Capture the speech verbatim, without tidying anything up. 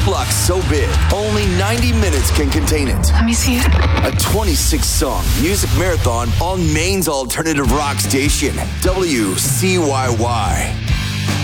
block so big, only ninety minutes can contain it. Let me see it. A twenty-six song music marathon on Maine's alternative rock station, W C Y Y.